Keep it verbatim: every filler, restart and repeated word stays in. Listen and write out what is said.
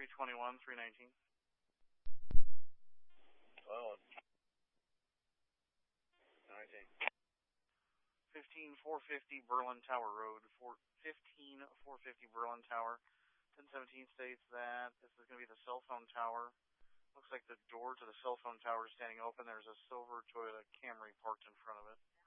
three twenty-one, three nineteen. twelve. nineteen. fifteen four fifty Berlin Tower Road, fifteen four fifty Berlin Tower. ten seventeen states that this is going to be the cell phone tower. Looks like the door to the cell phone tower is standing open. There's a silver Toyota Camry parked in front of it.